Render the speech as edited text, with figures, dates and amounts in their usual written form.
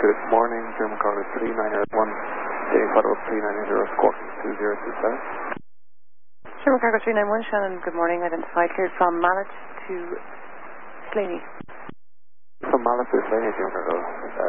Good morning, German Cargo 3901, taking photo of 3980, squawk 2027. German Cargo 391, Shannon, good morning. Identified cleared from Mallet to Slaney. From Mallet to Slaney, German Cargo.